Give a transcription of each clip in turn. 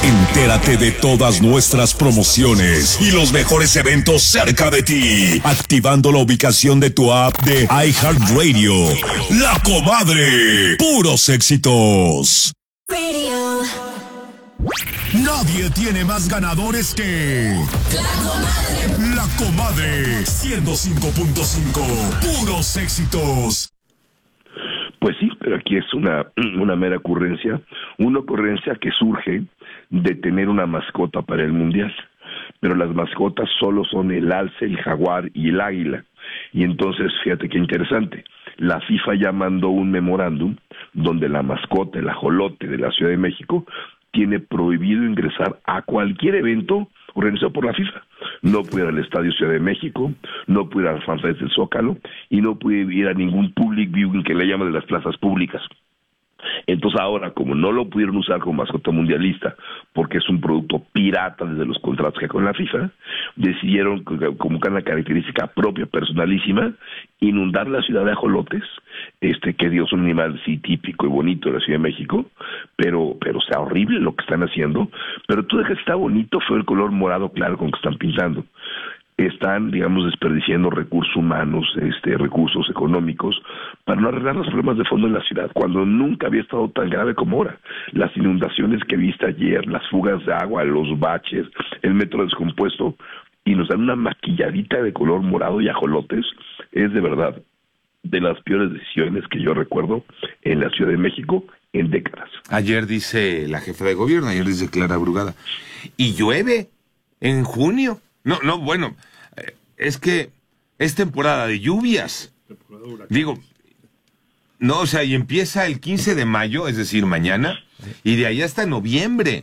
Entérate de todas nuestras promociones y los mejores eventos cerca de ti, activando la ubicación de tu app de iHeartRadio. La Comadre, puros éxitos. Nadie tiene más ganadores que La Comadre 105.5, puros éxitos. Pues sí, pero aquí es una mera ocurrencia, que surge de tener una mascota para el Mundial. Pero las mascotas solo son el alce, el jaguar y el águila. Y entonces, fíjate qué interesante, la FIFA ya mandó un memorándum donde la mascota, el ajolote de la Ciudad de México, tiene prohibido ingresar a cualquier evento organizado por la FIFA. No puede ir al Estadio Ciudad de México, no puede ir a las fanfarrias del Zócalo y no puede ir a ningún public viewing que le llaman de las plazas públicas. Entonces ahora, como no lo pudieron usar como mascota mundialista, porque es un producto pirata desde los contratos que hay con la FIFA, decidieron, como una característica propia, personalísima, inundar la ciudad de ajolotes, que Dios es un animal sí típico y bonito de la Ciudad de México, pero sea horrible lo que están haciendo. Pero tú dejas que está bonito, fue el color morado claro con que están pintando. Están, digamos, desperdiciando recursos humanos, recursos económicos, para no arreglar los problemas de fondo en la ciudad, cuando nunca había estado tan grave como ahora. Las inundaciones que viste ayer, las fugas de agua, los baches, el metro descompuesto, y nos dan una maquilladita de color morado y ajolotes, es de verdad de las peores decisiones que yo recuerdo en la Ciudad de México en décadas. Ayer dice la jefa de gobierno, ayer dice Clara Brugada, y llueve en junio. No, bueno, es que es temporada de lluvias. Digo, no, o sea, y empieza el 15 de mayo, es decir, mañana, y de ahí hasta noviembre.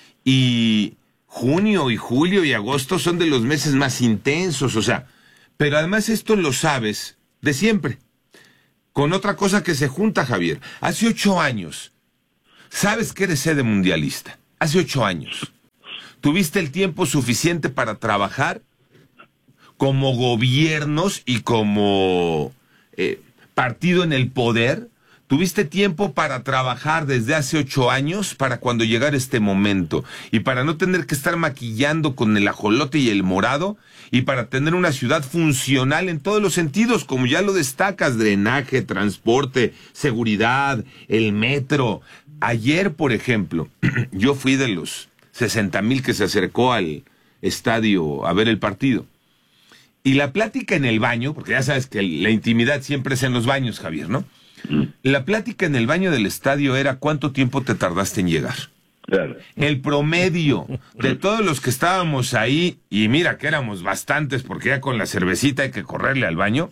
Y junio y julio y agosto son de los meses más intensos, o sea, pero además esto lo sabes de siempre. Con otra cosa que se junta, Javier. Hace 8 años, sabes que eres sede mundialista. Hace 8 años. ¿Tuviste el tiempo suficiente para trabajar como gobiernos y como partido en el poder? ¿Tuviste tiempo para trabajar desde hace 8 años para cuando llegara este momento? Y para no tener que estar maquillando con el ajolote y el morado, y para tener una ciudad funcional en todos los sentidos, como ya lo destacas, drenaje, transporte, seguridad, el metro. Ayer, por ejemplo, yo fui de los 60,000 que se acercó al estadio a ver el partido. Y la plática en el baño, porque ya sabes que la intimidad siempre es en los baños, Javier, ¿no? La plática en el baño del estadio era ¿cuánto tiempo te tardaste en llegar? Claro. El promedio de todos los que estábamos ahí, y mira que éramos bastantes porque ya con la cervecita hay que correrle al baño,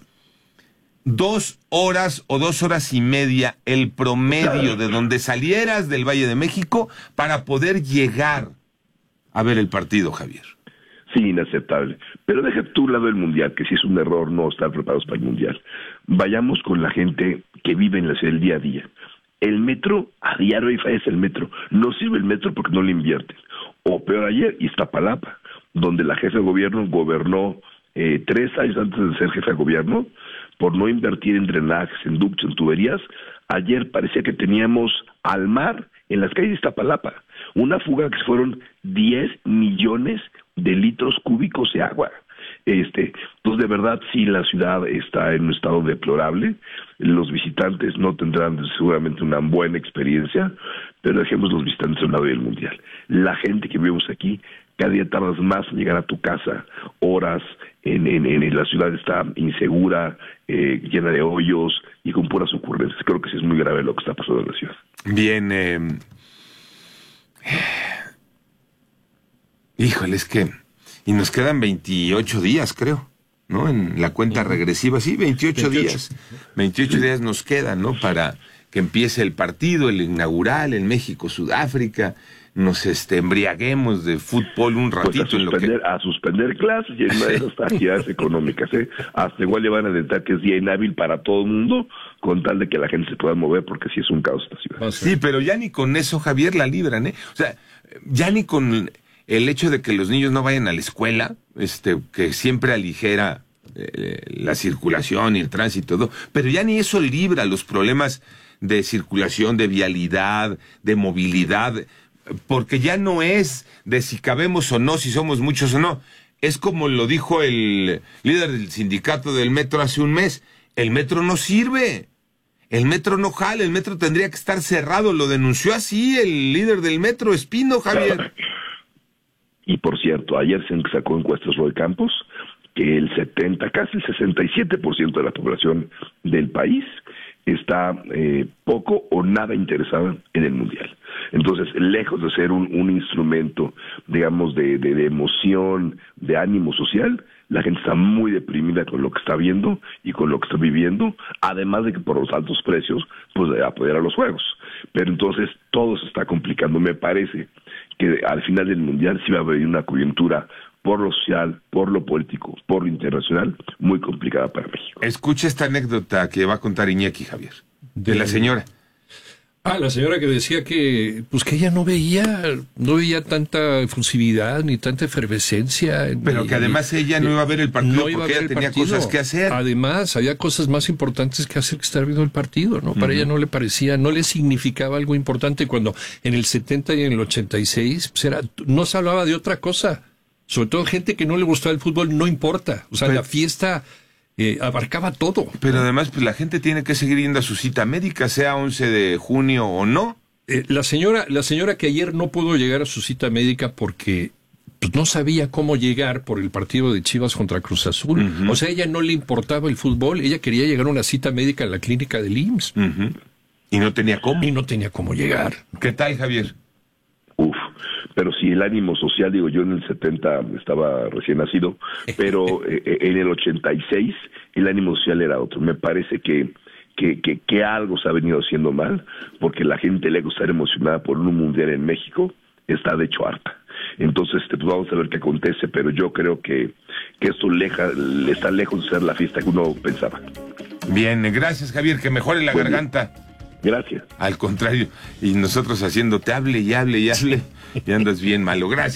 2 horas o 2 horas y media el promedio de donde salieras del Valle de México para poder llegar a ver el partido, Javier. Sí, inaceptable. Pero deja tú un lado el Mundial, que sí es un error no estar preparados para el Mundial. Vayamos con la gente que vive en la ciudad el día a día. El metro, a diario es el metro. No sirve el metro porque no le invierten. O peor ayer, Iztapalapa, donde la jefa de gobierno gobernó 3 años antes de ser jefa de gobierno, por no invertir en drenajes, en ductos, en tuberías. Ayer parecía que teníamos al mar en las calles de Iztapalapa. Una fuga que fueron 10 millones de litros cúbicos de agua. Entonces, de verdad, sí, la ciudad está en un estado deplorable. Los visitantes no tendrán seguramente una buena experiencia, pero dejemos los visitantes a un lado del Mundial. La gente que vivimos aquí, cada día tardas más en llegar a tu casa, horas, en la ciudad está insegura, llena de hoyos y con puras ocurrencias. Creo que sí es muy grave lo que está pasando en la ciudad. Bien, híjole, es que... Y nos quedan 28 días, creo, ¿no? En la cuenta regresiva, sí, 28 días. 28 días nos quedan, ¿no? Para que empiece el partido, el inaugural en México-Sudáfrica. Nos embriaguemos de fútbol un ratito. Pues a suspender clases y en una de esas actividades económicas, Hasta igual le van a decir que es día inhábil para todo el mundo, con tal de que la gente se pueda mover, porque sí es un caos esta ciudad. Sí, pero ya ni con eso, Javier, la libran, ¿eh? O sea, ya ni con... el hecho de que los niños no vayan a la escuela, que siempre aligera la circulación y el tránsito, todo, pero ya ni eso libra los problemas de circulación, de vialidad, de movilidad. porque ya no es de si cabemos o no, si somos muchos o no. Es como lo dijo el líder del sindicato del metro hace un mes. El metro no sirve. El metro no jala. El metro tendría que estar cerrado. Lo denunció así el líder del metro, Espino, Javier. Y por cierto, ayer se sacó encuestas Roy Campos que el 70, casi el 67% de la población del país está poco o nada interesada en el Mundial. Entonces, lejos de ser un instrumento, digamos, de emoción, de ánimo social, la gente está muy deprimida con lo que está viendo y con lo que está viviendo, además de que por los altos precios, pues de apoyar a los juegos. Pero entonces todo se está complicando. Me parece que al final del Mundial sí va a haber una coyuntura por lo social, por lo político, por lo internacional, muy complicada para México. Escucha esta anécdota que va a contar Iñaki, Javier, de la señora. La señora que decía que ella no veía tanta efusividad ni tanta efervescencia. Pero que además ella no iba a ver el partido porque ella tenía cosas que hacer. Además, había cosas más importantes que hacer que estar viendo el partido, ¿no? Para ella no le parecía, no le significaba algo importante cuando en el 70 y en el 86 no se hablaba de otra cosa. Sobre todo gente que no le gustaba el fútbol, no importa. O sea, la fiesta abarcaba todo. Pero además, pues la gente tiene que seguir yendo a su cita médica, sea 11 de junio o no. La señora que ayer no pudo llegar a su cita médica porque pues, no sabía cómo llegar por el partido de Chivas contra Cruz Azul. O sea, a ella no le importaba el fútbol, ella quería llegar a una cita médica en la clínica del IMSS. Y no tenía cómo. Y no tenía cómo llegar. ¿Qué tal, Javier? Pero si el ánimo social, digo, yo en el 70 estaba recién nacido, pero en el 86 el ánimo social era otro. Me parece que algo se ha venido haciendo mal, porque la gente, lejos de estar emocionada por un mundial en México, está de hecho harta. Entonces, pues vamos a ver qué acontece, pero yo creo que esto está lejos de ser la fiesta que uno pensaba. Bien, gracias, Javier, que mejore la garganta. Gracias. Al contrario, y nosotros haciéndote hable y hable y hable, y andas bien malo. Gracias.